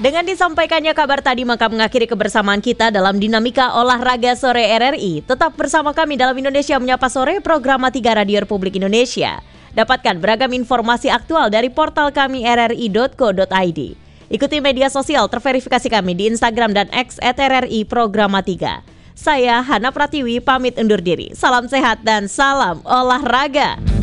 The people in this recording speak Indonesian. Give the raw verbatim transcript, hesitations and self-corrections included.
Dengan disampaikannya kabar tadi, maka mengakhiri kebersamaan kita dalam Dinamika Olahraga Sore R R I. Tetap bersama kami dalam Indonesia Menyapa Sore, program tiga Radio Republik Indonesia. Dapatkan beragam informasi aktual dari portal kami r r i dot co dot i d. Ikuti media sosial terverifikasi kami di Instagram dan X at R R I Programa tiga. Saya Hana Pratiwi pamit undur diri. Salam sehat dan salam olahraga.